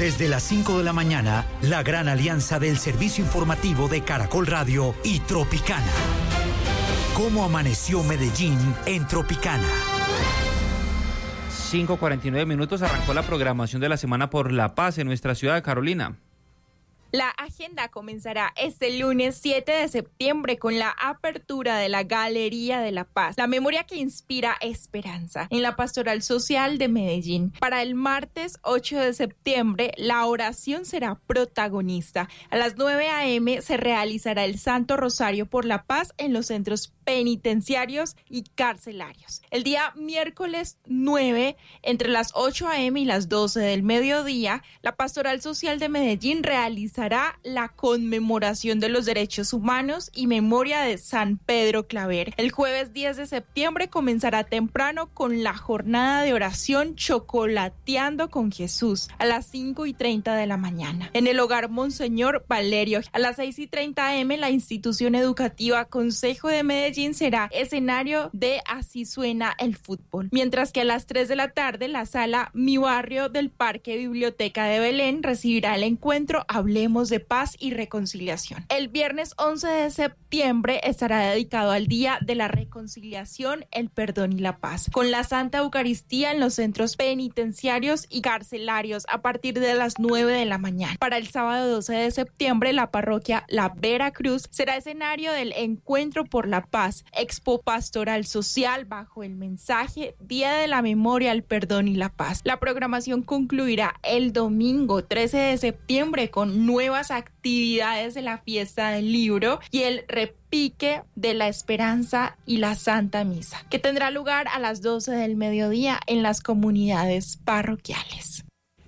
Desde las 5 de la mañana, la gran alianza del servicio informativo de Caracol Radio y Tropicana. ¿Cómo amaneció Medellín en Tropicana? 5:49 minutos, arrancó la programación de la Semana por la Paz en nuestra ciudad de Carolina. La agenda comenzará este lunes 7 de septiembre con la apertura de la Galería de la Paz, la memoria que inspira esperanza, en la Pastoral Social de Medellín. Para el martes 8 de septiembre, la oración será protagonista. A las 9 a.m. se realizará el Santo Rosario por la Paz en los centros penitenciarios y carcelarios. El día miércoles 9, entre las 8 a.m. y las 12 del mediodía, la Pastoral Social de Medellín realizará la conmemoración de los derechos humanos y memoria de San Pedro Claver. El jueves 10 de septiembre comenzará temprano con la jornada de oración Chocolateando con Jesús a las 5:30 de la mañana. En el hogar Monseñor Valerio, a las 6:30 a.m., la institución educativa Consejo de Medellín será escenario de Así Suena el Fútbol. Mientras que a las 3 de la tarde, la sala Mi Barrio del Parque Biblioteca de Belén recibirá el encuentro Hablemos de Paz y Reconciliación. El viernes 11 de septiembre estará dedicado al Día de la Reconciliación, el Perdón y la Paz, con la Santa Eucaristía en los centros penitenciarios y carcelarios a partir de las 9 de la mañana. Para el sábado 12 de septiembre, la parroquia La Veracruz será escenario del Encuentro por la Paz, Expo Pastoral Social bajo el mensaje Día de la Memoria, el Perdón y la Paz. La programación concluirá el domingo 13 de septiembre con nuevas actividades de la Fiesta del Libro y el repique de la Esperanza y la Santa Misa, que tendrá lugar a las 12 del mediodía en las comunidades parroquiales.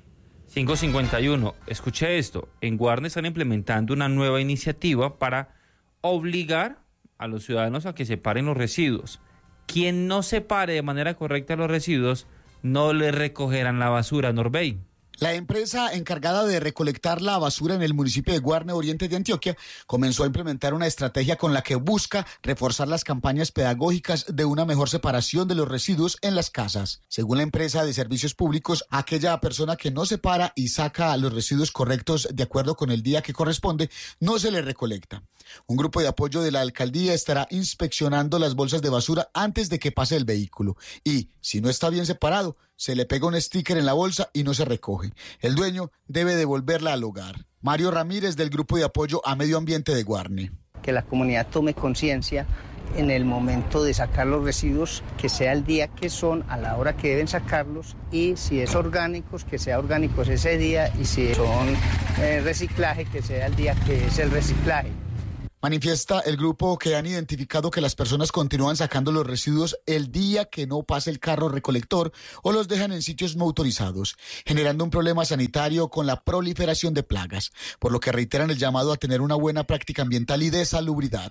5:51. Escuché esto. En Guarne están implementando una nueva iniciativa para obligar a los ciudadanos a que separen los residuos. Quien no separe de manera correcta los residuos, no le recogerán la basura. Norbey. La empresa encargada de recolectar la basura en el municipio de Guarne, oriente de Antioquia, comenzó a implementar una estrategia con la que busca reforzar las campañas pedagógicas de una mejor separación de los residuos en las casas. Según la empresa de servicios públicos, aquella persona que no separa y saca los residuos correctos de acuerdo con el día que corresponde, no se le recolecta. Un grupo de apoyo de la alcaldía estará inspeccionando las bolsas de basura antes de que pase el vehículo y, si no está bien separado, se le pega un sticker en la bolsa y no se recoge. El dueño debe devolverla al hogar. Mario Ramírez, del Grupo de Apoyo a Medio Ambiente de Guarne. Que la comunidad tome conciencia en el momento de sacar los residuos, que sea el día que son, a la hora que deben sacarlos, y si es orgánicos, que sea orgánicos ese día, y si son reciclaje, que sea el día que es el reciclaje. Manifiesta el grupo que han identificado que las personas continúan sacando los residuos el día que no pase el carro recolector o los dejan en sitios no autorizados, generando un problema sanitario con la proliferación de plagas, por lo que reiteran el llamado a tener una buena práctica ambiental y de salubridad.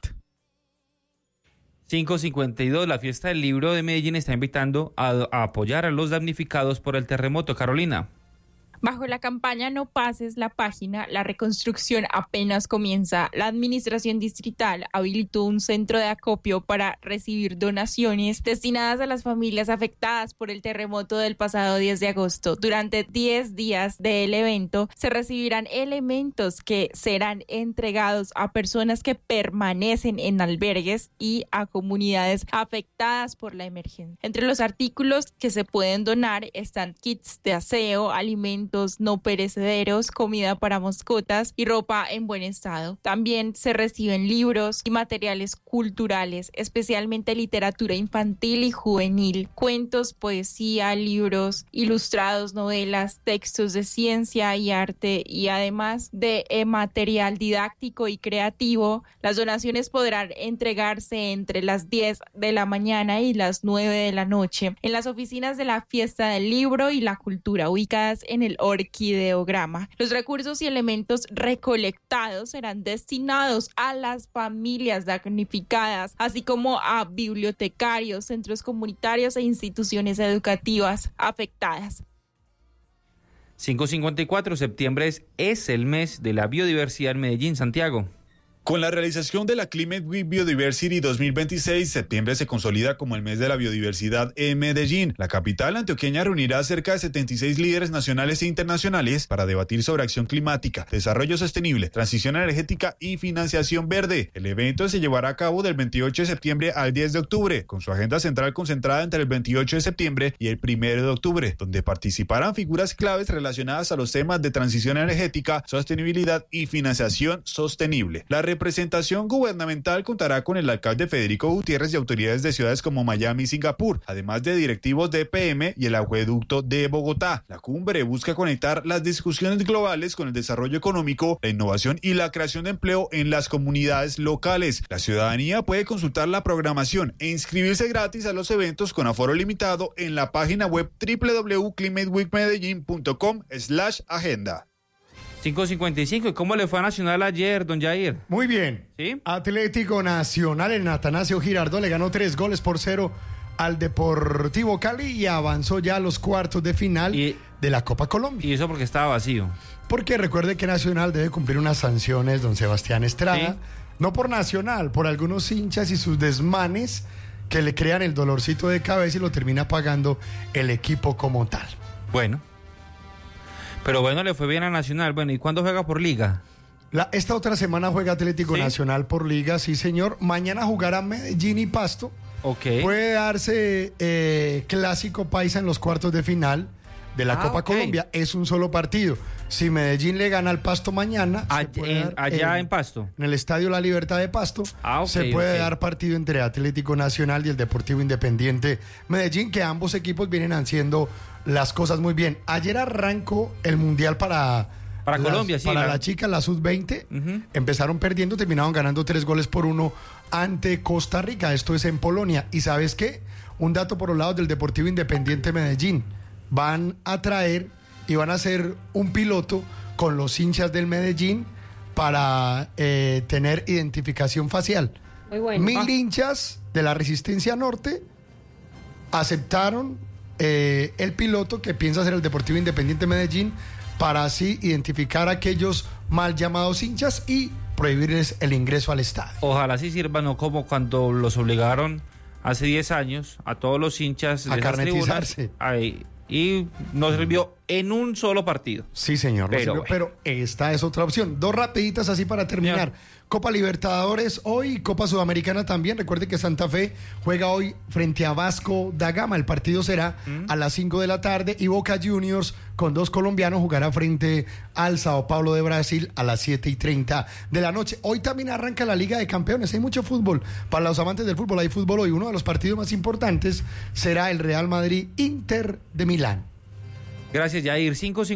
5:52. La Fiesta del Libro de Medellín está invitando a apoyar a los damnificados por el terremoto. Carolina. Bajo la campaña No pases la página, la reconstrucción apenas comienza. La administración distrital habilitó un centro de acopio para recibir donaciones destinadas a las familias afectadas por el terremoto del pasado 10 de agosto. Durante 10 días del evento se recibirán elementos que serán entregados a personas que permanecen en albergues y a comunidades afectadas por la emergencia. Entre los artículos que se pueden donar están kits de aseo, alimentos no perecederos, comida para mascotas y ropa en buen estado. También se reciben libros y materiales culturales, especialmente literatura infantil y juvenil, cuentos, poesía, libros ilustrados, novelas, textos de ciencia y arte y además de material didáctico y creativo. Las donaciones podrán entregarse entre las 10 de la mañana y las 9 de la noche en las oficinas de la Fiesta del Libro y la Cultura, ubicadas en el Orquideograma. Los recursos y elementos recolectados serán destinados a las familias damnificadas, así como a bibliotecarios, centros comunitarios e instituciones educativas afectadas. 5:54. Septiembre es el mes de la biodiversidad en Medellín. Santiago. Con la realización de la Climate Week Biodiversity 2026, septiembre se consolida como el mes de la biodiversidad en Medellín. La capital antioqueña reunirá a cerca de 76 líderes nacionales e internacionales para debatir sobre acción climática, desarrollo sostenible, transición energética y financiación verde. El evento se llevará a cabo del 28 de septiembre al 10 de octubre, con su agenda central concentrada entre el 28 de septiembre y el 1 de octubre, donde participarán figuras claves relacionadas a los temas de transición energética, sostenibilidad y financiación sostenible. La representación gubernamental contará con el alcalde Federico Gutiérrez y autoridades de ciudades como Miami y Singapur, además de directivos de EPM y el acueducto de Bogotá. La cumbre busca conectar las discusiones globales con el desarrollo económico, la innovación y la creación de empleo en las comunidades locales. La ciudadanía puede consultar la programación e inscribirse gratis a los eventos con aforo limitado en la página web www.climateweekmedellin.com/agenda. 5:55. ¿Y cómo le fue a Nacional ayer, don Jair? Muy bien. ¿Sí? Atlético Nacional en Atanasio Girardot le ganó 3-0 al Deportivo Cali y avanzó ya a los cuartos de final de la Copa Colombia. ¿Y eso porque estaba vacío? Porque recuerde que Nacional debe cumplir unas sanciones, don Sebastián Estrada. ¿Sí? No por Nacional, por algunos hinchas y sus desmanes que le crean el dolorcito de cabeza y lo termina pagando el equipo como tal. Bueno. Pero bueno, le fue bien a Nacional. Bueno, ¿y cuándo juega por Liga? Esta otra semana juega Atlético Nacional por Liga, sí señor. Mañana jugará Medellín y Pasto. Okay. Puede darse clásico paisa en los cuartos de final de la Copa Colombia. Es un solo partido. Si Medellín le gana al Pasto mañana, allá en Pasto, en el Estadio La Libertad de Pasto, se puede dar partido entre Atlético Nacional y el Deportivo Independiente Medellín, que ambos equipos vienen haciendo las cosas muy bien. Ayer arrancó el Mundial para Colombia, sí. Para la chica, la sub-20. Empezaron perdiendo, terminaron ganando 3-1 ante Costa Rica. Esto es en Polonia. ¿Y sabes qué? Un dato por los lados del Deportivo Independiente Medellín. Van a traer y van a hacer un piloto con los hinchas del Medellín para tener identificación facial. Muy bueno. 1000 hinchas de la Resistencia Norte aceptaron el piloto que piensa hacer el Deportivo Independiente Medellín para así identificar a aquellos mal llamados hinchas y prohibirles el ingreso al estadio. Ojalá sí sirva, no como cuando los obligaron hace 10 años a todos los hinchas a carnetizarse. Y no sirvió en un solo partido. Sí, señor. Pero esta es otra opción. Dos rapiditas así para terminar. Señor. Copa Libertadores hoy, Copa Sudamericana también. Recuerde que Santa Fe juega hoy frente a Vasco da Gama. El partido será a las 5 de la tarde y Boca Juniors con 2 colombianos jugará frente al Sao Paulo de Brasil a las 7:30 de la noche. Hoy también arranca la Liga de Campeones. Hay mucho fútbol. Para los amantes del fútbol hay fútbol hoy. Uno de los partidos más importantes será el Real Madrid-Inter de Milán. Gracias, Jair.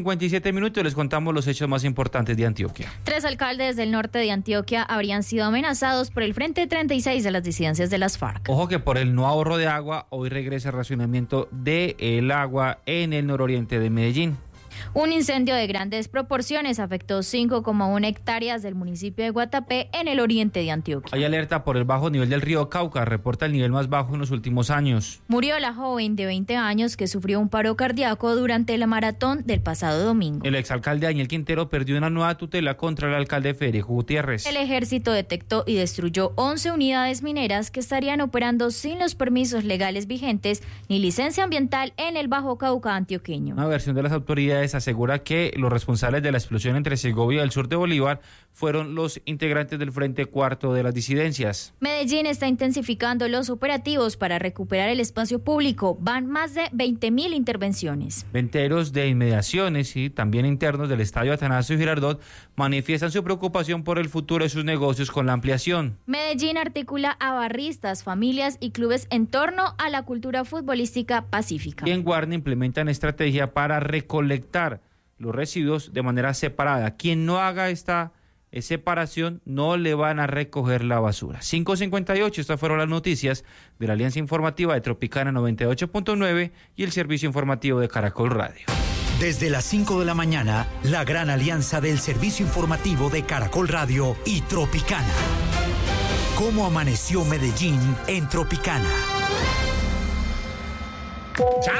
5:57 les contamos los hechos más importantes de Antioquia. 3 alcaldes del norte de Antioquia habrían sido amenazados por el Frente 36 de las disidencias de las FARC. Ojo que por el no ahorro de agua, hoy regresa el racionamiento del agua en el nororiente de Medellín. Un incendio de grandes proporciones afectó 5,1 hectáreas del municipio de Guatapé en el oriente de Antioquia. Hay alerta por el bajo nivel del río Cauca, reporta el nivel más bajo en los últimos años. Murió la joven de 20 años que sufrió un paro cardíaco durante la maratón del pasado domingo. El exalcalde Daniel Quintero perdió una nueva tutela contra el alcalde Federico Gutiérrez. El ejército detectó y destruyó 11 unidades mineras que estarían operando sin los permisos legales vigentes ni licencia ambiental en el Bajo Cauca antioqueño. Una versión de las autoridades asegura que los responsables de la explosión entre Segovia y el sur de Bolívar fueron los integrantes del Frente Cuarto de las disidencias. Medellín está intensificando los operativos para recuperar el espacio público. Van más de 20.000 intervenciones. Venteros de inmediaciones y también internos del estadio Atanasio Girardot manifiestan su preocupación por el futuro de sus negocios con la ampliación. Medellín articula a barristas, familias y clubes en torno a la cultura futbolística pacífica. Y en Guarne implementan estrategia para recolectar los residuos de manera separada. Quien no haga esta separación no le van a recoger la basura. 5:58, estas fueron las noticias de la Alianza Informativa de Tropicana 98.9 y el servicio informativo de Caracol Radio. Desde las 5 de la mañana, la gran alianza del servicio informativo de Caracol Radio y Tropicana. ¿Cómo amaneció Medellín en Tropicana?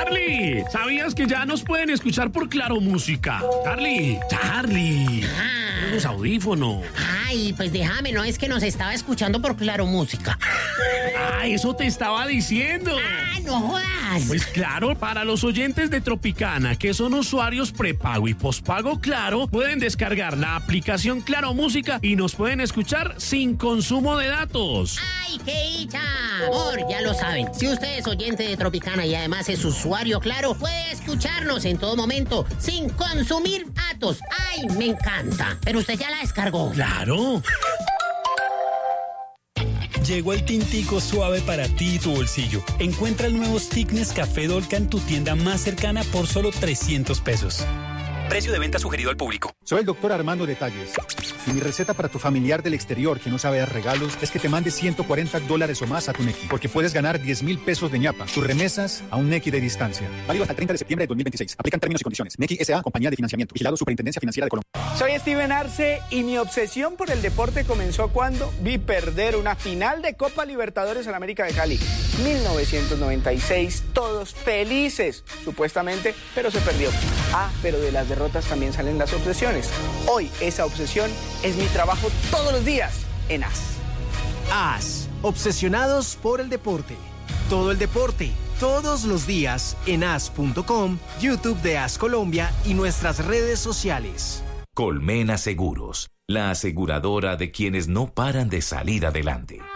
Charlie, ¿sabías que ya nos pueden escuchar por Claro Música? Charlie. Los audífonos. Ay, pues déjame, no es que nos estaba escuchando por Claro Música. Ah, eso te estaba diciendo. Ah, no jodas. Pues claro, para los oyentes de Tropicana, que son usuarios prepago y pospago Claro, pueden descargar la aplicación Claro Música y nos pueden escuchar sin consumo de datos. ¡Ay, qué dicha! Amor, ya lo saben, si usted es oyente de Tropicana y además es usuario Claro, puede escucharnos en todo momento sin consumir datos. ¡Ay, me encanta! Pero usted ya la descargó. ¡Claro! Llegó el tintico suave para ti y tu bolsillo. Encuentra el nuevo Stick Nescafé Dolca en tu tienda más cercana por solo 300 pesos. Precio de venta sugerido al público. Soy el doctor Armando Detalles. Y mi receta para tu familiar del exterior que no sabe dar regalos es que te mande $140 o más a tu Nequi, porque puedes ganar 10,000 pesos de ñapa. Tus remesas a un Nequi de distancia. Válido hasta el 30 de septiembre de 2026. Aplican términos y condiciones. Nequi S.A. Compañía de Financiamiento. Vigilado Superintendencia Financiera de Colombia. Soy Steven Arce y mi obsesión por el deporte comenzó cuando vi perder una final de Copa Libertadores en América de Cali. 1996, todos felices, supuestamente, pero se perdió. Ah, pero de las derrotas también salen las obsesiones. Hoy esa obsesión es mi trabajo todos los días en AS. AS, obsesionados por el deporte. Todo el deporte, todos los días en as.com, YouTube de AS Colombia y nuestras redes sociales. Colmena Seguros, la aseguradora de quienes no paran de salir adelante.